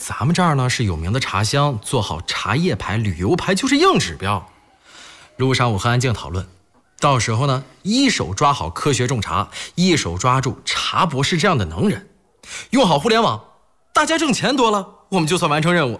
咱们这儿呢是有名的茶乡，做好茶叶牌、旅游牌就是硬指标。路上我和安静讨论，到时候呢，一手抓好科学种茶，一手抓住茶博士这样的能人，用好互联网，大家挣钱多了，我们就算完成任务。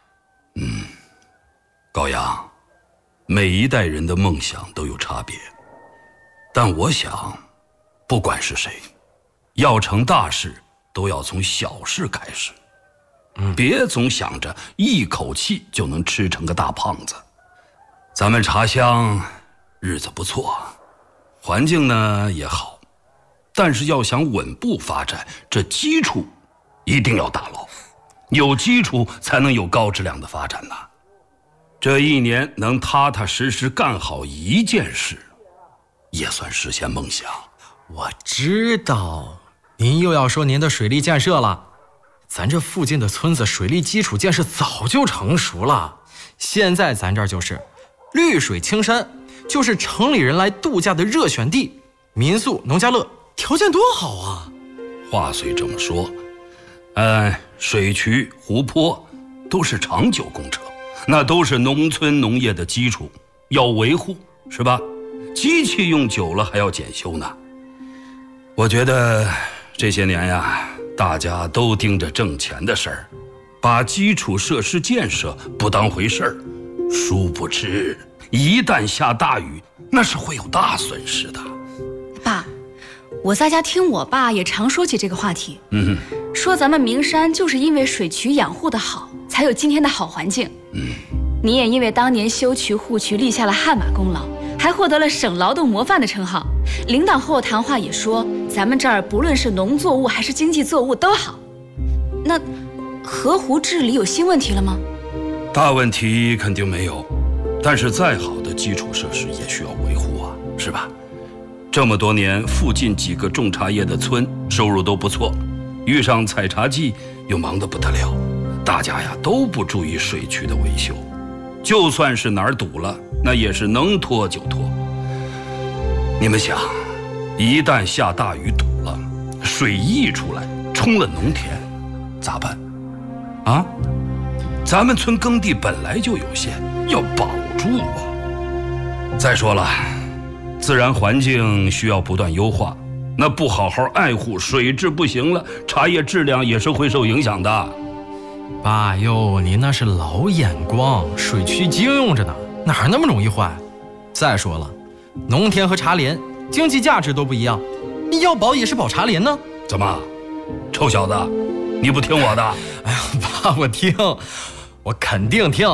高阳，每一代人的梦想都有差别，但我想，不管是谁，要成大事都要从小事开始，别总想着一口气就能吃成个大胖子。咱们茶乡日子不错，环境呢也好，但是要想稳步发展，这基础一定要打牢，有基础才能有高质量的发展呐。这一年能踏踏实实干好一件事，也算实现梦想。 我知道，您又要说您的水利建设了。咱这附近的村子水利基础建设早就成熟了，现在咱这儿就是绿水青山，就是城里人来度假的热选地，民宿、农家乐条件多好啊！ 话虽这么说，水渠、湖泊都是长久工程，那都是农村农业的基础，要维护，是吧？机器用久了还要检修呢。我觉得这些年呀，大家都盯着挣钱的事儿，把基础设施建设不当回事儿，殊不知一旦下大雨，那是会有大损失的。 爸，我在家听我爸也常说起这个话题，说咱们名山就是因为水渠养护的好，才有今天的好环境。你也因为当年修渠护渠立下了汗马功劳，还获得了省劳动模范的称号。领导和我谈话也说，咱们这儿不论是农作物还是经济作物都好。那河湖治理有新问题了吗？ 大问题肯定没有，但是再好的基础设施也需要维护啊，是吧？这么多年，附近几个种茶叶的村收入都不错，遇上采茶季又忙得不得了，大家呀都不注意水渠的维修，就算是哪儿堵了，那也是能拖就拖。你们想，一旦下大雨堵了，水溢出来冲了农田，咋办？啊？咱们村耕地本来就有限，要保住啊。再说了，自然环境需要不断优化，那不好好爱护，水质不行了，茶叶质量也是会受影响的。 爸哟，您那是老眼光，水渠经用着呢，哪那么容易坏？再说了，农田和茶莲经济价值都不一样，你要保也是保茶莲呢。 怎么，臭小子，你不听我的？ 哎呀，爸，我听，我肯定听。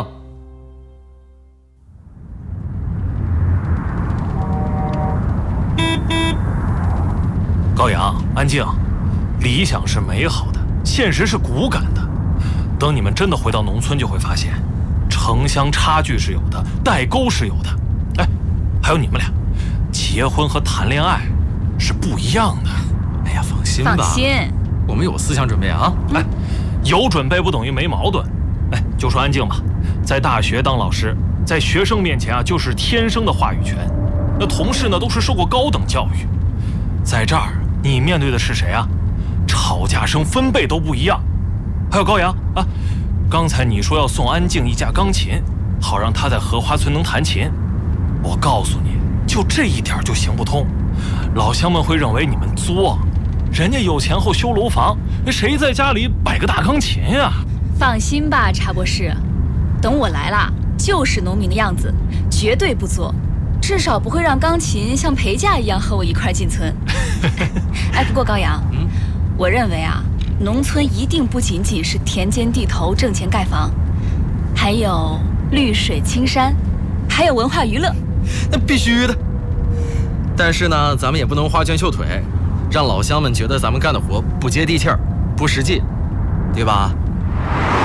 高阳，安静，理想是美好的，现实是骨感的。等你们真的回到农村，就会发现，城乡差距是有的，代沟是有的。哎，还有你们俩，结婚和谈恋爱是不一样的。 哎呀，放心吧， 放心， 我们有思想准备啊。 哎，有准备不等于没矛盾。哎，就说安静吧，在大学当老师，在学生面前啊，就是天生的话语权。那同事呢，都是受过高等教育，在这儿你面对的是谁啊？吵架声分贝都不一样。还有高阳啊，刚才你说要送安静一架钢琴，好让她在荷花村能弹琴。我告诉你，就这一点就行不通。老乡们会认为你们作，人家有钱后修楼房，谁在家里摆个大钢琴啊？ 放心吧，茶博士，等我来了，就是农民的样子，绝对不作，至少不会让钢琴像陪嫁一样和我一块进村。哎，不过高阳，我认为啊，农村一定不仅仅是田间地头挣钱盖房，还有绿水青山，还有文化娱乐。 那必须的。但是呢，咱们也不能花拳绣腿，让老乡们觉得咱们干的活不接地气儿、不实际，对吧？